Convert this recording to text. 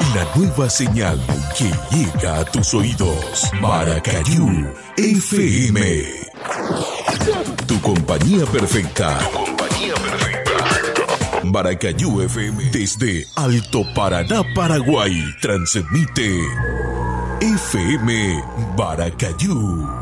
Una nueva señal que llega a tus oídos. Maracayú FM. Tu compañía perfecta. Maracayú FM desde Alto Paraná, Paraguay. Transmite FM Maracayú.